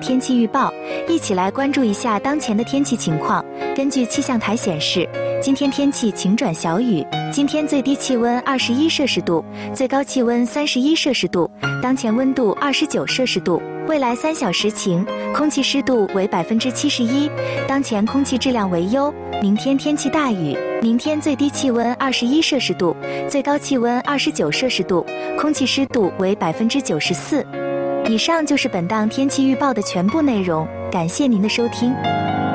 天气预报，一起来关注一下当前的天气情况。根据气象台显示，今天天气晴转小雨，今天最低气温21摄氏度，最高气温31摄氏度，当前温度29摄氏度。未来3小时晴，空气湿度为71%，当前空气质量为优。明天天气大雨，明天最低气温21摄氏度，最高气温29摄氏度，空气湿度为94%。以上就是本档天气预报的全部内容，感谢您的收听。